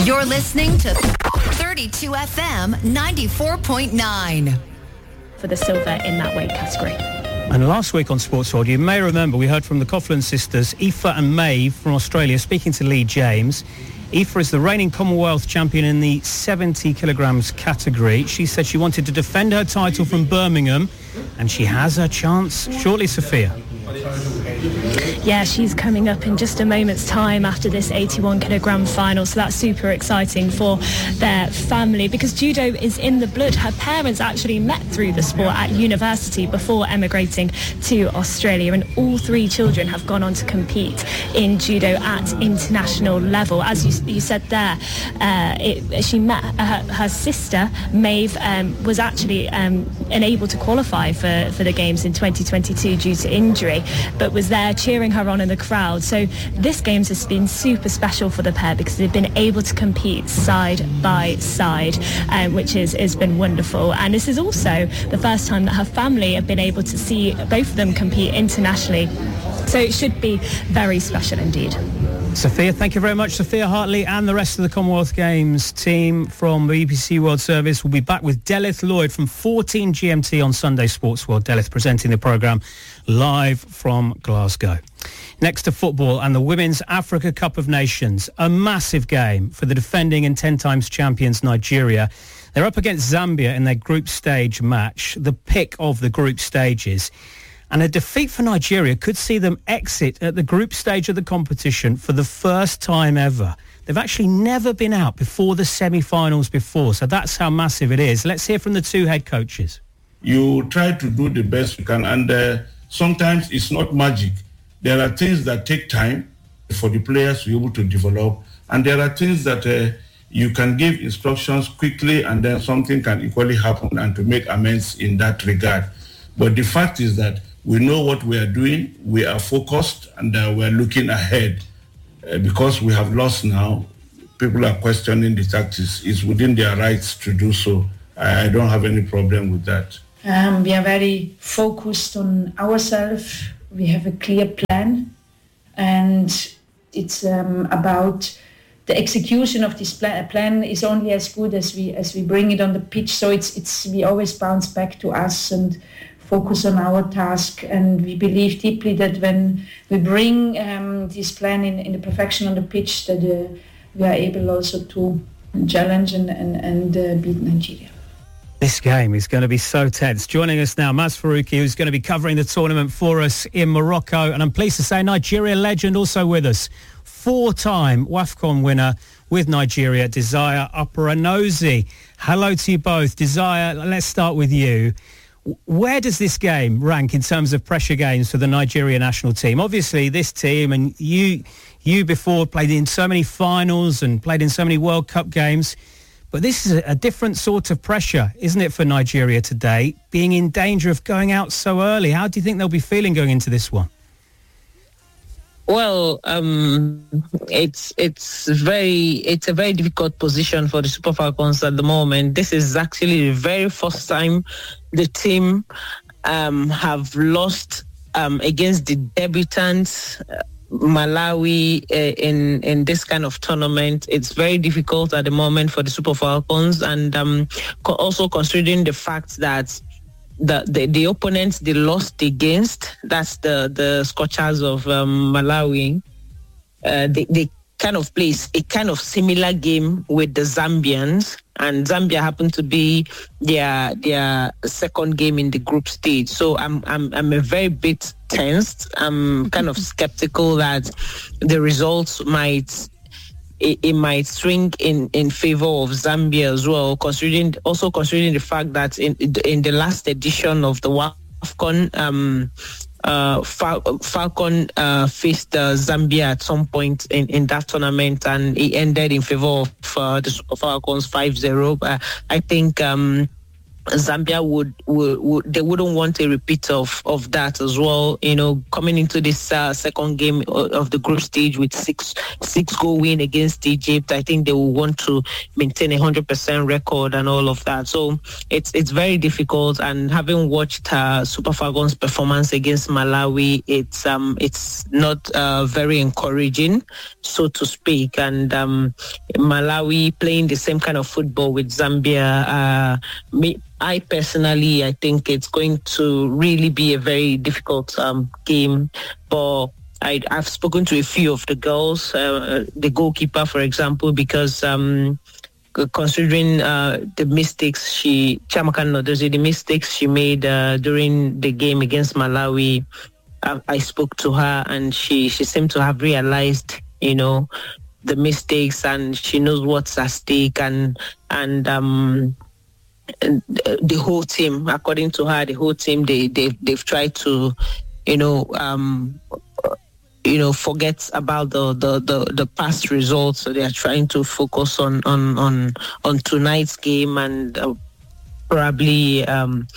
You're listening to 32 FM 94.9. For the silver in that weight category. And last week on Sports World, you may remember we heard from the Coughlin sisters, Aoife and Maeve from Australia, speaking to Lee James. Aoife is the reigning Commonwealth champion in the 70 kilograms category. She said she wanted to defend her title from Birmingham, and she has her chance shortly, Sophia. Yeah, she's coming up in just a moment's time after this 81 kilogram final, so that's super exciting for their family because judo is in the blood. Her parents actually met through the sport at university before emigrating to Australia, and all three children have gone on to compete in judo at international level. As you said there, she met her sister Maeve was actually unable to qualify for the games in 2022 due to injury, but was there cheering her on in the crowd. So this Games has been super special for the pair because they've been able to compete side by side, which has been wonderful. And this is also the first time that her family have been able to see both of them compete internationally. So it should be very special indeed. Sophia, thank you very much. Sophia Hartley and the rest of the Commonwealth Games team from the BBC World Service will be back with Delith Lloyd from 14 GMT on Sunday Sports World. Delith presenting the programme live from Glasgow. Next to football and the Women's Africa Cup of Nations, a massive game for the defending and 10 times champions Nigeria. They're up against Zambia in their group stage match, the pick of the group stages. And a defeat for Nigeria could see them exit at the group stage of the competition for the first time ever. They've actually never been out before the semi-finals before, so that's how massive it is. Let's hear from the two head coaches. You try to do the best you can, and sometimes it's not magic. There are things that take time for the players to be able to develop, and there are things that you can give instructions quickly and then something can equally happen and to make amends in that regard. But the fact is that we know what we are doing, we are focused, and we are looking ahead. Because we have lost now, people are questioning the tactics. It's within their rights to do so. I don't have any problem with that. We are very focused on ourselves. We have a clear plan, and it's about the execution of this plan is only as good as we bring it on the pitch. So it's we always bounce back to us and focus on our task, and we believe deeply that when we bring this plan in the perfection on the pitch, that we are able also to challenge and beat Nigeria. This game is going to be so tense. Joining us now, Maz Faruqi, who's going to be covering the tournament for us in Morocco, and I'm pleased to say Nigeria legend also with us. 4-time WAFCON winner with Nigeria, Desire Operanozie. Hello to you both. Desire, let's start with you. Where does this game rank in terms of pressure games for the Nigeria national team? Obviously, this team, and you before played in so many finals and played in so many World Cup games, but this is a different sort of pressure, isn't it, for Nigeria today, being in danger of going out so early? How do you think they'll be feeling going into this one? Well, it's a very difficult position for the Super Falcons at the moment. This is actually the very first time the team have lost against the debutants, Malawi, in this kind of tournament. It's very difficult at the moment for the Super Falcons, and also considering the fact that the opponents they lost against, that's the Scorchers of Malawi, they kind of plays a kind of similar game with the Zambians, and Zambia happened to be their second game in the group stage. So I'm a very bit tensed. I'm kind of skeptical that the results might swing in favor of Zambia as well, considering the fact that in the last edition of the WAFCON, Falcon faced Zambia at some point in that tournament, and it ended in favor of the Super Falcons 5-0. I think Zambia would they wouldn't want a repeat of that as well. Coming into this second game of the group stage with six goal win against Egypt, I think they will want to maintain 100% record and all of that. So it's very difficult. And having watched Super Falcons' performance against Malawi, it's not very encouraging, so to speak. And Malawi playing the same kind of football with Zambia. I personally, I think it's going to really be a very difficult game. But I've spoken to a few of the girls, the goalkeeper, for example, because considering the mistakes Chiamaka Nnadozie, the mistakes she made during the game against Malawi, I spoke to her and she seemed to have realized, the mistakes, and she knows what's at stake, and the whole team, according to her, they've tried to, forget about the past results. So they are trying to focus on tonight's game and probably,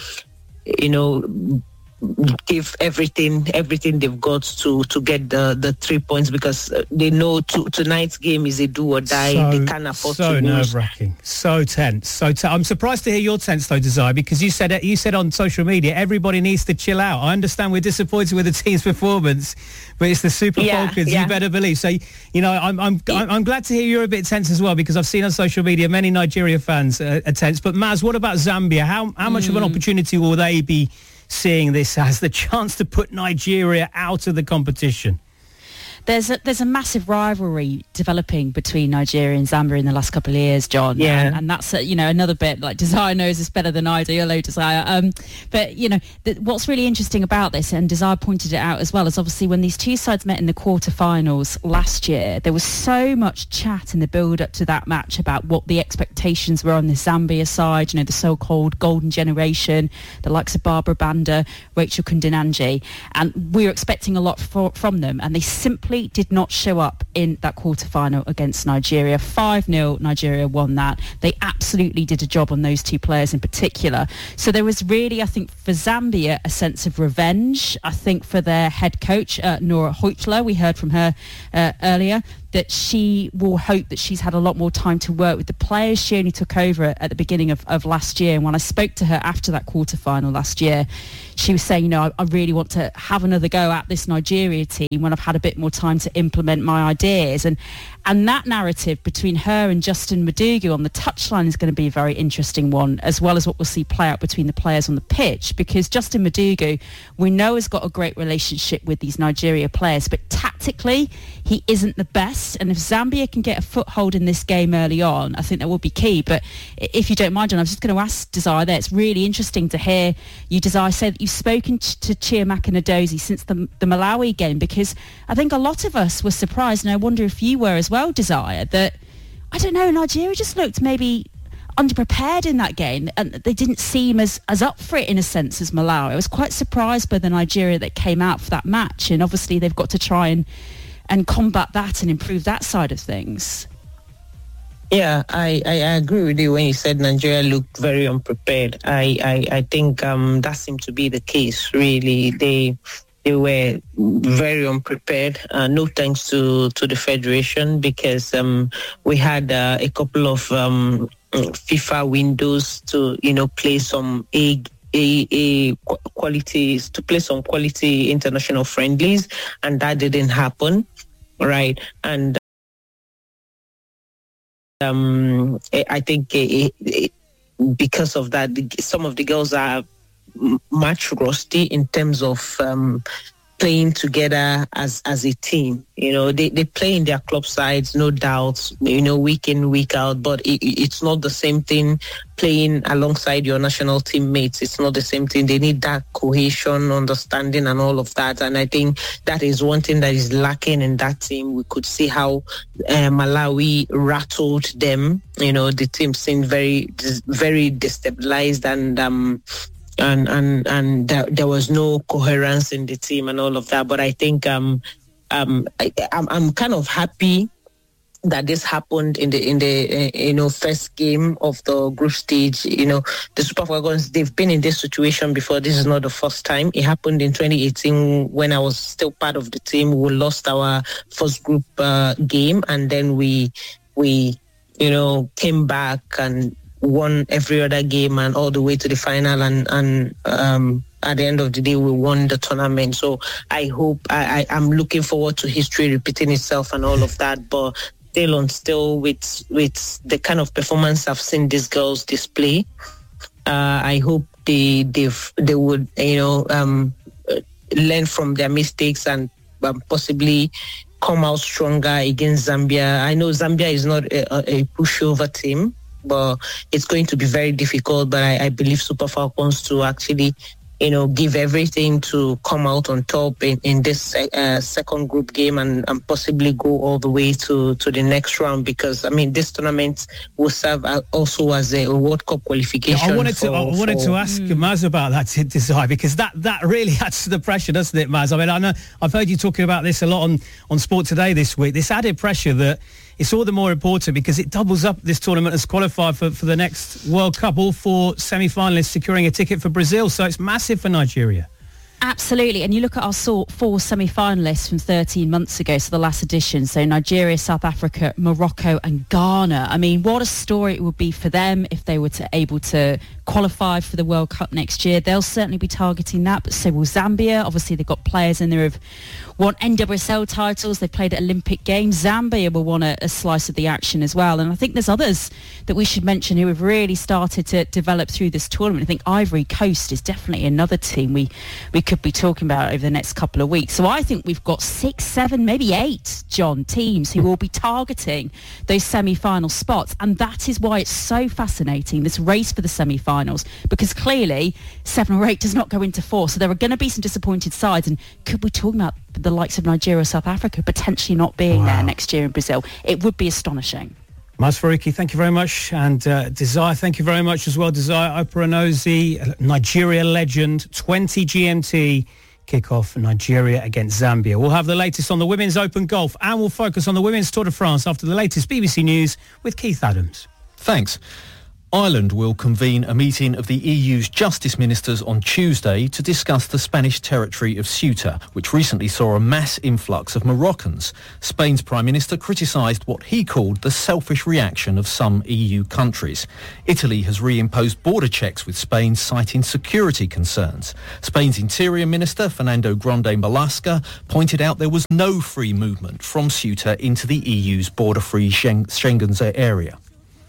give everything they've got to get the 3 points, because they know tonight's game is a do or die. They can't afford to lose. So nerve-wracking, so tense. I'm surprised to hear you're tense though, Desire, because you said on social media everybody needs to chill out. I understand we're disappointed with the team's performance, but it's the Super Falcons. You better believe. So I'm glad to hear you're a bit tense as well, because I've seen on social media many Nigeria fans are tense. But Maz, what about Zambia? How much of an opportunity will they be seeing this as, the chance to put Nigeria out of the competition? There's a massive rivalry developing between Nigeria and Zambia in the last couple of years, John. Yeah. And that's, another bit, like Desire knows this better than I do. Hello, Desire. But, what's really interesting about this, and Desire pointed it out as well, is obviously when these two sides met in the quarterfinals last year, there was so much chat in the build-up to that match about what the expectations were on the Zambia side, the so-called golden generation, the likes of Barbara Banda, Rachel Kundinanji. And we were expecting a lot from them, and they simply did not show up in that quarterfinal against Nigeria. 5-0, Nigeria won that. They absolutely did a job on those two players in particular. So there was really, I think, for Zambia, a sense of revenge. I think for their head coach, Nora Hoytler, we heard from her earlier, that she will hope that she's had a lot more time to work with the players. She only took over at the beginning of last year. And when I spoke to her after that quarterfinal last year, she was saying, I really want to have another go at this Nigeria team when I've had a bit more time to implement my ideas. And that narrative between her and Justin Madugu on the touchline is going to be a very interesting one, as well as what we'll see play out between the players on the pitch, because Justin Madugu, we know, has got a great relationship with these Nigeria players, but tactically, he isn't the best. And if Zambia can get a foothold in this game early on, I think that will be key. But if you don't mind, John, I was just going to ask Desire there. It's really interesting to hear you, Desire, say that you've spoken to Chiamaka Nnadozie since the Malawi game, because I think a lot of us were surprised, and I wonder if you were as well, Desire, that, I don't know, Nigeria just looked maybe underprepared in that game, and they didn't seem as up for it in a sense as Malawi. I was quite surprised by the Nigeria that came out for that match, and obviously they've got to try and combat that and improve that side of things. Yeah, I agree with you when you said Nigeria looked very unprepared. I think that seemed to be the case, really. They were very unprepared. No thanks to the Federation, because we had a couple of FIFA windows to, play some qualities, to play some quality international friendlies, and that didn't happen, right? And I think because of that, some of the girls are much rusty in terms of playing together as a team. They play in their club sides, no doubt, week in, week out, but it's not the same thing playing alongside your national teammates. It's not the same thing. They need that cohesion, understanding, and all of that. And I think that is one thing that is lacking in that team. We could see how Malawi rattled them. The team seemed very, very destabilized, and there was no coherence in the team and all of that. But I think I'm kind of happy that this happened in the first game of the group stage. The Super Falcons, they've been in this situation before. This is not the first time. It happened in 2018 when I was still part of the team. We lost our first group game, and then we came back and won every other game and all the way to the final, and at the end of the day, we won the tournament. So I hope, I'm looking forward to history repeating itself and all of that, but still with the kind of performance I've seen these girls display, I hope they would learn from their mistakes and possibly come out stronger against Zambia. I know Zambia is not a pushover team, but it's going to be very difficult. But I believe Super Falcons to actually give everything to come out on top in this second group game and possibly go all the way to the next round, because this tournament will serve also as a World Cup qualification. I wanted to ask Maz about that, Desire, because that really adds to the pressure, doesn't it, Maz? I know I've heard you talking about this a lot on Sport Today this week, this added pressure that it's all the more important because it doubles up this tournament as qualified for the next World Cup. All 4 semi-finalists securing a ticket for Brazil, so it's massive for Nigeria. Absolutely, and you look at our 4 semi-finalists from 13 months ago, so the last edition, so Nigeria, South Africa, Morocco and Ghana. What a story it would be for them if they were able to qualify for the World Cup next year. They'll certainly be targeting that, but so will Zambia. Obviously, they've got players in there who've won NWSL titles. They played at Olympic Games. Zambia will want a slice of the action as well. And I think there's others that we should mention who have really started to develop through this tournament. I think Ivory Coast is definitely another team we could be talking about over the next couple of weeks. So I think we've got 6, 7, maybe 8, John, teams who will be targeting those semi-final spots. And that is why it's so fascinating, this race for the semi-finals, because clearly 7 or 8 does not go into 4. So there are going to be some disappointed sides. And could we talk about the likes of Nigeria, South Africa potentially not being there next year in Brazil? It would be astonishing. Maz Faruqi, thank you very much. And Desire, thank you very much as well. Desire Operanozi, Nigeria legend, 20 GMT kickoff, Nigeria against Zambia. We'll have the latest on the Women's Open Golf and we'll focus on the Women's Tour de France after the latest BBC News with Keith Adams. Thanks. Ireland will convene a meeting of the EU's justice ministers on Tuesday to discuss the Spanish territory of Ceuta, which recently saw a mass influx of Moroccans. Spain's Prime Minister criticised what he called the selfish reaction of some EU countries. Italy has reimposed border checks with Spain, citing security concerns. Spain's Interior Minister, Fernando Grande Marlaska, pointed out there was no free movement from Ceuta into the EU's border-free Schengen's area.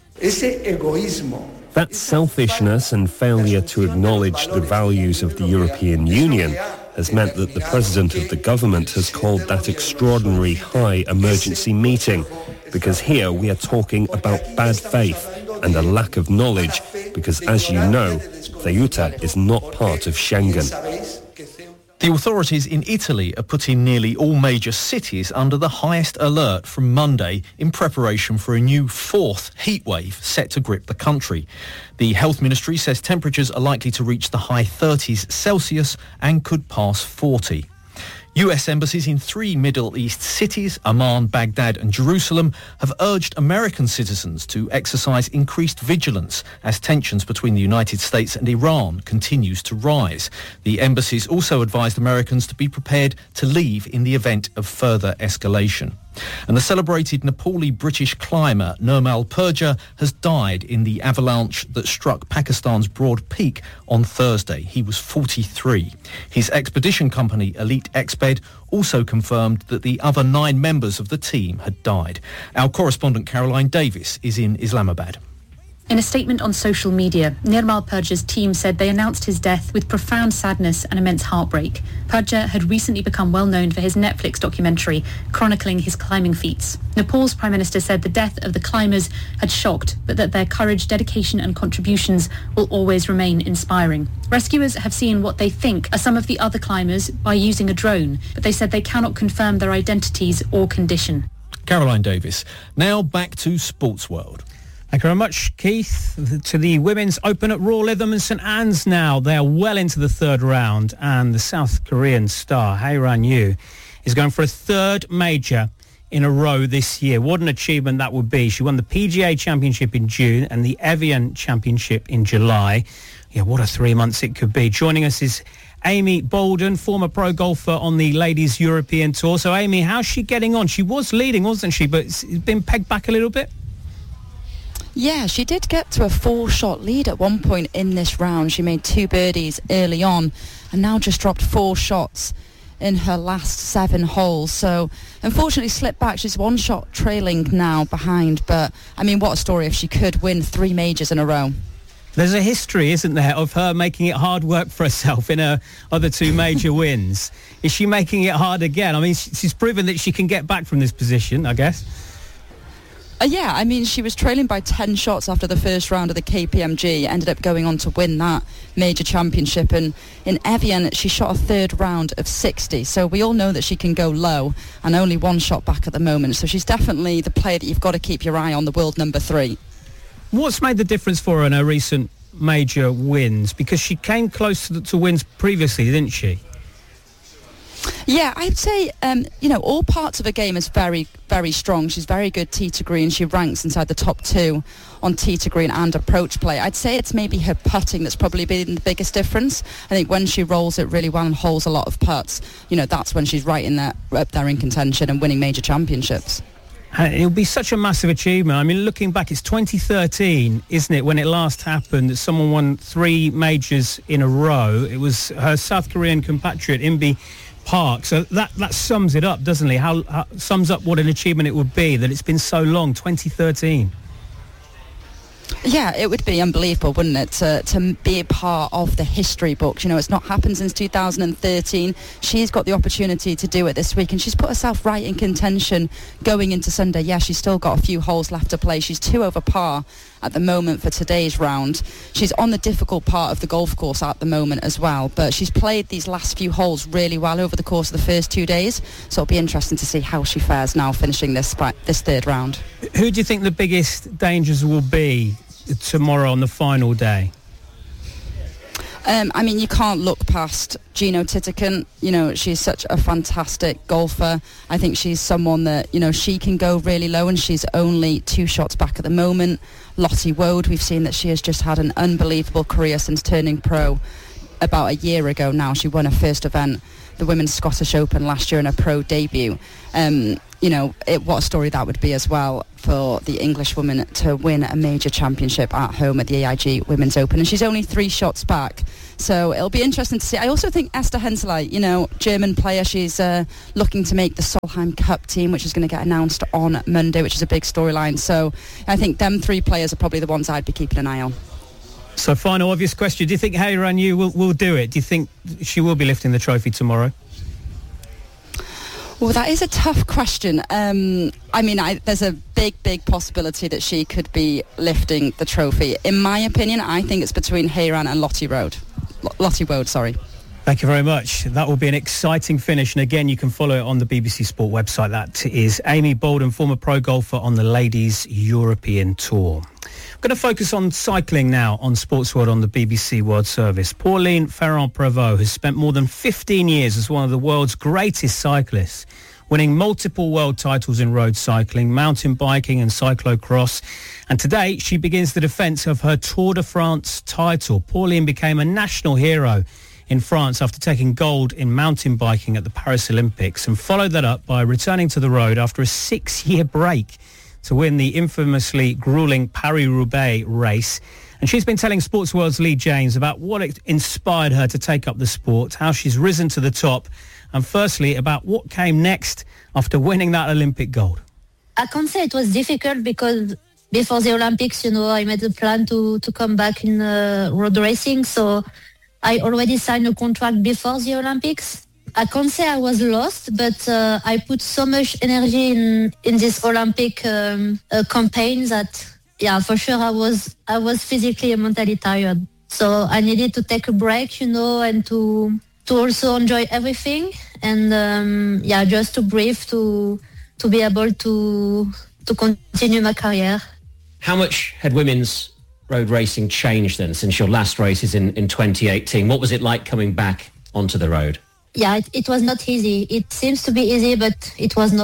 That selfishness and failure to acknowledge the values of the European Union has meant that the president of the government has called that extraordinary high emergency meeting, because here we are talking about bad faith and a lack of knowledge, because as you know, Ceuta is not part of Schengen. The authorities in Italy are putting nearly all major cities under the highest alert from Monday in preparation for a new 4th heatwave set to grip the country. The Health Ministry says temperatures are likely to reach the high 30s Celsius and could pass 40. US embassies in 3 Middle East cities, Amman, Baghdad and Jerusalem, have urged American citizens to exercise increased vigilance as tensions between the United States and Iran continues to rise. The embassies also advised Americans to be prepared to leave in the event of further escalation. And the celebrated Nepali British climber Nirmal Purja has died in the avalanche that struck Pakistan's Broad Peak on Thursday. He was 43. His expedition company, Elite Exped, also confirmed that the other 9 members of the team had died. Our correspondent Caroline Davis is in Islamabad. In a statement on social media, Nirmal Purja's team said they announced his death with profound sadness and immense heartbreak. Purja had recently become well known for his Netflix documentary chronicling his climbing feats. Nepal's Prime Minister said the death of the climbers had shocked, but that their courage, dedication and contributions will always remain inspiring. Rescuers have seen what they think are some of the other climbers by using a drone, but they said they cannot confirm their identities or condition. Caroline Davis. Now back to Sports World. Thank you very much, Keith. To the Women's Open at Royal Lytham and St Anne's now. They are well into the 3rd round, and the South Korean star, Hae Ran-yu, is going for a 3rd major in a row this year. What an achievement that would be. She won the PGA Championship in June and the Evian Championship in July. Yeah, what a 3 months it could be. Joining us is Amy Boulden, former pro golfer on the Ladies European Tour. So, Amy, how's she getting on? She was leading, wasn't she? But it's been pegged back a little bit? Yeah, she did get to a 4-shot lead at one point in this round. She made 2 birdies early on and now just dropped 4 shots in her last 7 holes. So unfortunately slipped back. She's 1 shot trailing now behind. But, I mean, what a story if she could win 3 majors in a row. There's a history, isn't there, of her making it hard work for herself in her other 2 major wins. Is she making it hard again? I mean, she's proven that she can get back from this position, I guess. Yeah, I mean, she was trailing by 10 shots after the first round of the KPMG, ended up going on to win that major championship. And in Evian, she shot a 3rd round of 60. So we all know that she can go low and only 1 shot back at the moment. So she's definitely the player that you've got to keep your eye on, the world number 3. What's made the difference for her in her recent major wins? Because she came close to wins previously, didn't she? Yeah, I'd say, all parts of her game is very, very strong. She's very good tee to green. She ranks inside the top 2 on tee to green and approach play. I'd say it's maybe her putting that's probably been the biggest difference. I think when she rolls it really well and holds a lot of putts, that's when she's right in there, up there in contention and winning major championships. It'll be such a massive achievement. I mean, looking back, it's 2013, isn't it, when it last happened that someone won 3 majors in a row. It was her South Korean compatriot, Inbi Park. So that sums it up, doesn't it? How sums up what an achievement it would be that it's been so long, 2013. Yeah, it would be unbelievable, wouldn't it, to be a part of the history books. It's not happened since 2013. She's got the opportunity to do it this week, and she's put herself right in contention going into Sunday. Yeah, she's still got a few holes left to play. She's 2 over par at the moment for today's round. She's on the difficult part of the golf course at the moment as well, but she's played these last few holes really well over the course of the first 2 days, so it'll be interesting to see how she fares now finishing this 3rd round. Who do you think the biggest dangers will be tomorrow on the final day? I mean, you can't look past Gino Titican. She's such a fantastic golfer. I think she's someone that, she can go really low, and she's only 2 shots back at the moment. Lottie Woad, we've seen that she has just had an unbelievable career since turning pro about a year ago now. She won her first event, the Women's Scottish Open last year, in her pro debut. What a story that would be as well for the English woman to win a major championship at home at the AIG Women's Open. And she's only 3 shots back. So it'll be interesting to see. I also think Esther Henseleit, German player, she's looking to make the Solheim Cup team, which is going to get announced on Monday, which is a big storyline. So I think them 3 players are probably the ones I'd be keeping an eye on. So final obvious question, do you think Hae-Ran Yu will do it? Do you think she will be lifting the trophy tomorrow? Well, that is a tough question. There's a big possibility that she could be lifting the trophy. In my opinion, I think it's between Hae-Ran and Lottie Woad. Thank you very much. That will be an exciting finish. And again, you can follow it on the BBC Sport website. That is Amy Boulden, former pro golfer on the Ladies European Tour. I'm going to focus on cycling now on Sports World on the BBC World Service. Pauline Ferrand-Prévot has spent more than 15 years as one of the world's greatest cyclists, winning multiple world titles in road cycling, mountain biking and cyclocross. And today she begins the defence of her Tour de France title. Pauline became a national hero in France after taking gold in mountain biking at the Paris Olympics and followed that up by returning to the road after a 6-year break to win the infamously grueling Paris-Roubaix race. And she's been telling Sports World's Lee James about what inspired her to take up the sport, how she's risen to the top, and firstly about what came next after winning that Olympic gold. I can't say it was difficult because before the Olympics, I made a plan to come back in road racing. So I already signed a contract before the Olympics. I can't say I was lost, but I put so much energy in this Olympic campaign that, for sure I was physically and mentally tired. So I needed to take a break, and to also enjoy everything and just to breathe, to be able to continue my career. How much had women's road racing changed then since your last races in 2018? What was it like coming back onto the road? Yeah, it was not easy. It seems to be easy, but it was not.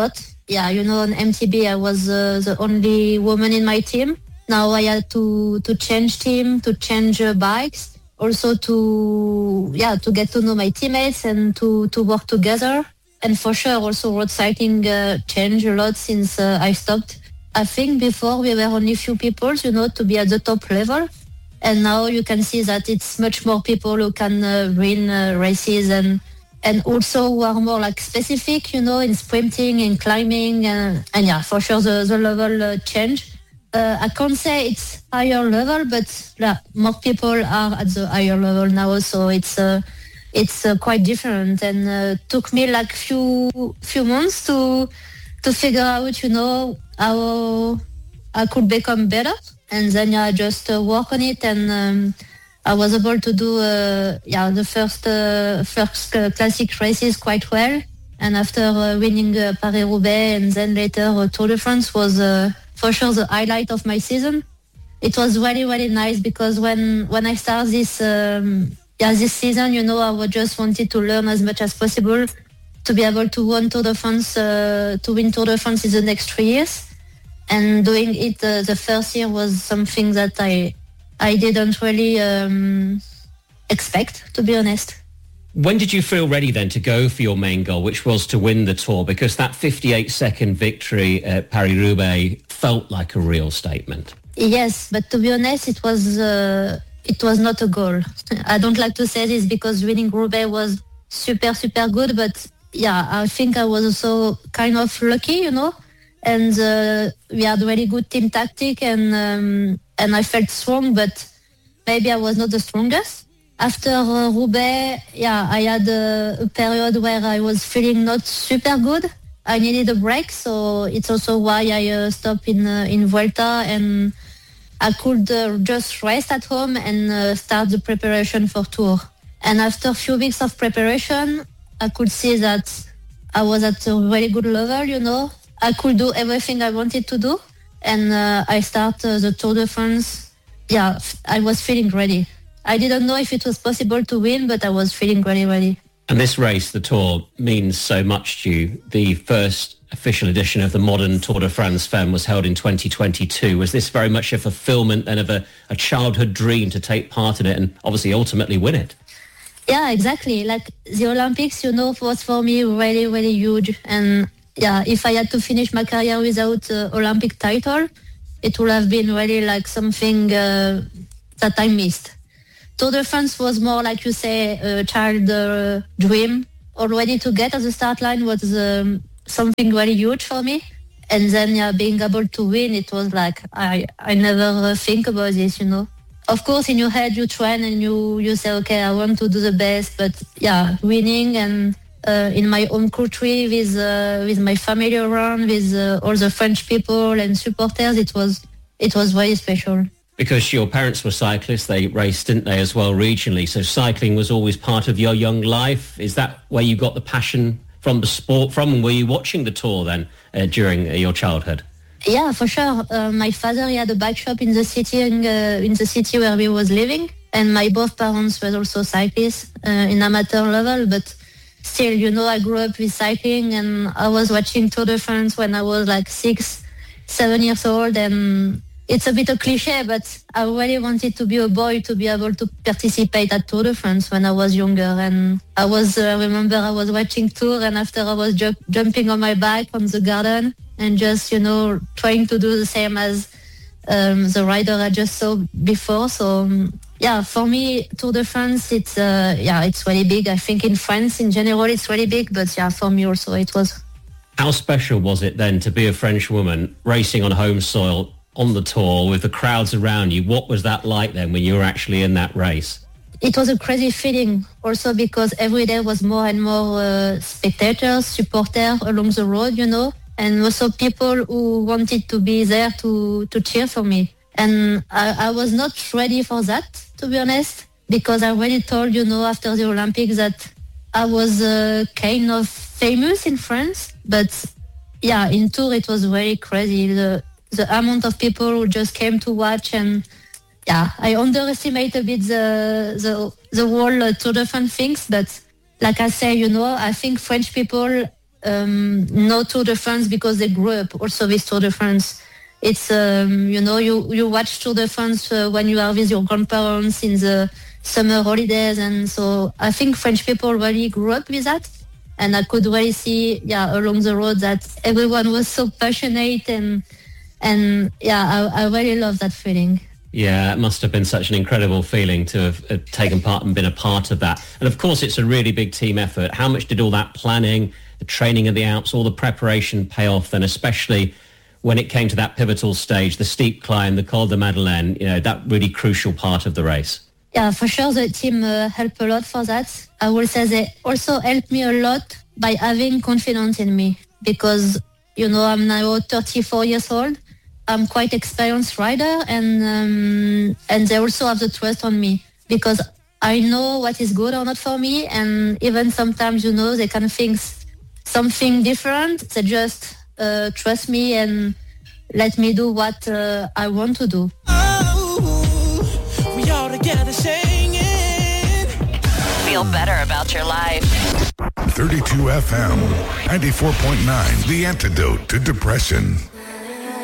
yeah, on MTB, I was the only woman in my team. Now I had to change team, to change bikes, also to get to know my teammates and to work together. And for sure, also road cycling changed a lot since I stopped. I think before we were only few people, to be at the top level. And now you can see that it's much more people who can win races and also who are more like specific, in sprinting and climbing. And yeah, for sure the level change. I can't say it's higher level, but more people are at the higher level now. So it's quite different, and took me like few months to figure out, how I could become better. And then I just work on it, and I was able to do the first classic races quite well. And after winning Paris-Roubaix and then later Tour de France was for sure the highlight of my season. It was really, really nice because when I started this season, I just wanted to learn as much as possible to be able to win Tour de France in the next 3 years. And doing it the first year was something that I didn't really expect, to be honest. When did you feel ready then to go for your main goal, which was to win the Tour? Because that 58-second victory at Paris-Roubaix felt like a real statement. Yes, but to be honest, it was not a goal. I don't like to say this because winning Roubaix was super, super good, but yeah, I think I was also kind of lucky, and we had really good team tactic, and I felt strong, but maybe I was not the strongest. After Roubaix, I had a period where I was feeling not super good. I needed a break, so it's also why I stopped in Vuelta, and I could just rest at home and start the preparation for Tour. And after a few weeks of preparation, I could see that I was at a very good level, I could do everything I wanted to do, and I started the Tour de France. Yeah, I was feeling ready. I didn't know if it was possible to win, but I was feeling really ready. And this race, the Tour, means so much to you. The first official edition of the modern Tour de France Femme was held in 2022. Was this very much a fulfillment then of a childhood dream to take part in it and obviously ultimately win it? Yeah, exactly. Like the Olympics, was for me really, really huge. And yeah, if I had to finish my career without Olympic title, it would have been really like something that I missed. Tour de France was more, like you say, a child dream. Already to get at the start line was something very huge for me. And then being able to win, it was like, I never think about this, Of course, in your head, you train and you say, okay, I want to do the best. But yeah, winning and in my home country with my family around, with all the French people and supporters, it was very special. Because your parents were cyclists, they raced, didn't they, as well, regionally? So cycling was always part of your young life. Is that where you got the passion from the sport from? And were you watching the Tour then during your childhood? Yeah, for sure. My father, he had a bike shop in the city where we was living. And my both parents were also cyclists in amateur level. But still, I grew up with cycling, and I was watching Tour de France when I was like 6-7 years old. And it's a bit a cliche, but I really wanted to be a boy to be able to participate at Tour de France when I was younger. And I remember I was watching Tour, and after I was jumping on my bike on the garden and just, trying to do the same as the rider I just saw before. So, for me, Tour de France, it's really big. I think in France in general, it's really big, but for me also it was. How special was it then to be a French woman racing on home soil on the Tour with the crowds around you? What was that like then when you were actually in that race? It was a crazy feeling also because every day was more and more spectators, supporters along the road, and also people who wanted to be there to cheer for me. And I was not ready for that, to be honest, because I already told, after the Olympics that I was kind of famous in France. But in Tour it was very crazy. The amount of people who just came to watch, and I underestimate a bit the whole Tour de France things. But like I say, I think French people know Tour de France because they grew up also with Tour de France. It's, you watch Tour de France when you are with your grandparents in the summer holidays. And so I think French people really grew up with that. And I could really see, along the road that everyone was so passionate and I really love that feeling. Yeah, it must have been such an incredible feeling to have taken part and been a part of that. And of course, it's a really big team effort. How much did all that planning, the training of the Alps, all the preparation pay off then, especially when it came to that pivotal stage, the steep climb, the Col de Madeleine, that really crucial part of the race? Yeah, for sure, the team helped a lot for that. I will say they also helped me a lot by having confidence in me because, I'm now 34 years old. I'm quite experienced rider and they also have the trust on me because I know what is good or not for me, and even sometimes, they can think something different. They just trust me and let me do what I want to do. Oh, we all together singing. Feel better about your life. 32 FM, 94.9, the antidote to depression.